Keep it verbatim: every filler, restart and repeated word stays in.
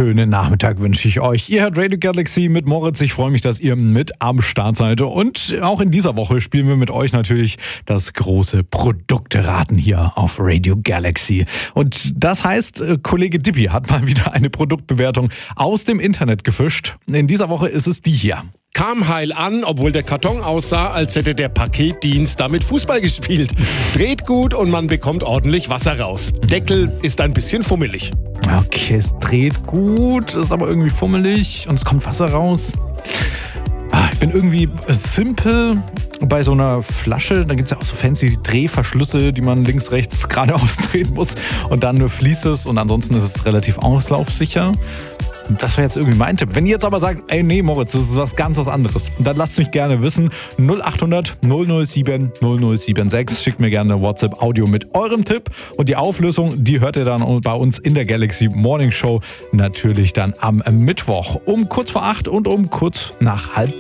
schönen Nachmittag wünsche ich euch. Ihr hört Radio Galaxy mit Moritz. Ich freue mich, dass ihr mit am Start seid. Und auch in dieser Woche spielen wir mit euch natürlich das große Produkteraten hier auf Radio Galaxy. Und das heißt, Kollege Dippi hat mal wieder eine Produktbewertung aus dem Internet gefischt. In dieser Woche ist es die hier. Kam heil an, obwohl der Karton aussah, als hätte der Paketdienst damit Fußball gespielt. Dreht gut und man bekommt ordentlich Wasser raus. Deckel ist ein bisschen fummelig. Okay, es dreht gut, ist aber irgendwie fummelig und es kommt Wasser raus. Ich bin irgendwie simpel bei so einer Flasche. Da gibt es ja auch so fancy Drehverschlüsse, die man links, rechts geradeaus drehen muss. Und dann fließt es und ansonsten ist es relativ auslaufsicher. Das wäre jetzt irgendwie mein Tipp. Wenn ihr jetzt aber sagt, ey nee Moritz, das ist was ganz was anderes, dann lasst mich gerne wissen. null acht hundert null null sieben null null sieben sechs. Schickt mir gerne WhatsApp-Audio mit eurem Tipp. Und die Auflösung, die hört ihr dann bei uns in der Galaxy Morning Show. Natürlich dann am Mittwoch um kurz vor acht und um kurz nach halb